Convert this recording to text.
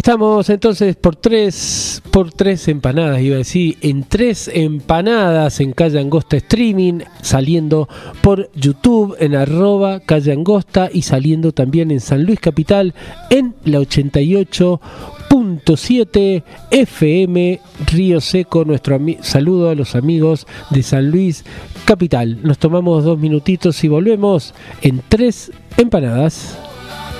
Estamos entonces por tres empanadas, iba a decir, en 3 empanadas en Calle Angosta Streaming, saliendo por YouTube en @Calle Angosta y saliendo también en San Luis Capital en la 88.7 FM Río Seco. Nuestro saludo a los amigos de San Luis Capital. Nos tomamos 2 minutitos y volvemos en 3 empanadas.